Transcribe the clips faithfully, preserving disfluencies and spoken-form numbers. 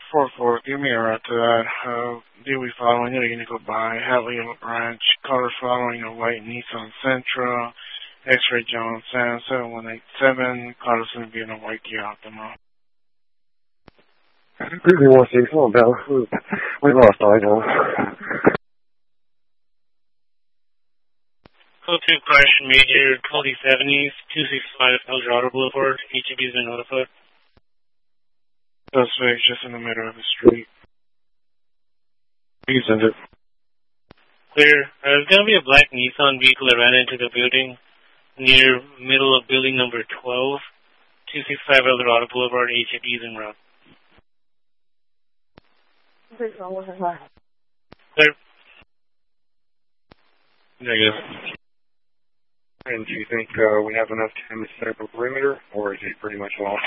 four four, give me a route to that. Uh, Dewey following a Unico by, Hatley Branch, car following a white Nissan Sentra, X-Ray John San seven one eight seven, car's going to be in a white Kia Optima. Really want to see, come on, Bella. We lost all I know. Code two crash major, twelve seventies, two sixty-five Eldorado Boulevard, H E B has been notified. Suspect just in the middle of the street. You can send it. Clear. Uh, there's going to be a black Nissan vehicle that ran into the building near middle of building number twelve, two sixty-five Eldorado Boulevard, H E B is en route. Clear. Negative. And do you think uh, we have enough time to set up a perimeter, or is it pretty much lost?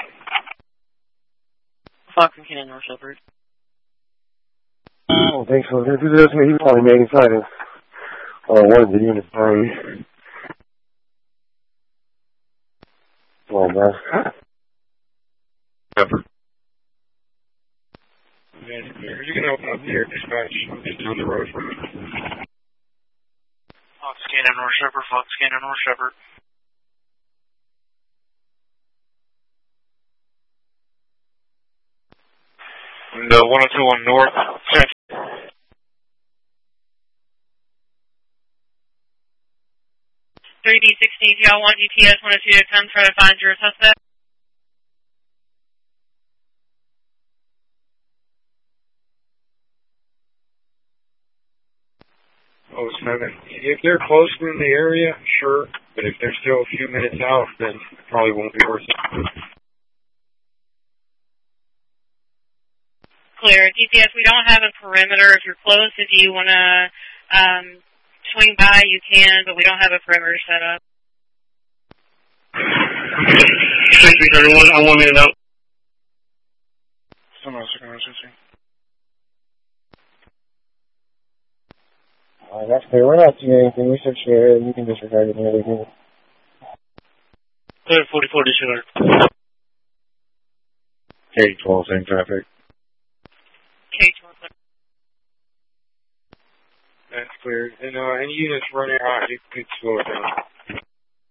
Fox and Cannon North Shepherd. I don't think so. If it doesn't, he probably made inside of uh, one of the units already. Come on, bro. Shepherd. Are you going to open up your dispatch? I'm just down the road from you. Fox Cannon North Shepherd, Fox Cannon North Shepherd. And uh, one oh two one North. three D sixteen, if y'all want G P S one oh two to come try to find your suspect. Oh, seven. If they're close in the area, sure. But if they're still a few minutes out, then it probably won't be worth it. Clear. G P S, we don't have a perimeter. If you're close, if you want to um, swing by, you can, but we don't have a perimeter set up. six three thirty-one, I want me to know. Someone else can emergency. Uh, that's clear. We're not seeing anything. We should share it. You can disregard it and everything. Clear, forty-four disregard. K twelve, same traffic. K twelve. That's clear. And uh, any units running hot, you could slow it down.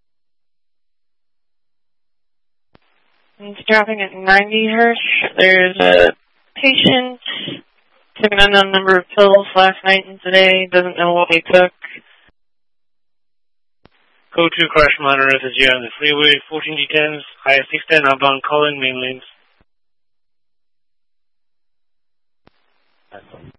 It's dropping at ninety hertz. There's a patient took an unknown number of pills last night and today. Doesn't know what they took. Code two crash monitor S S G on the freeway. fourteen G tens, I S six ten outbound calling main lanes. Excellent.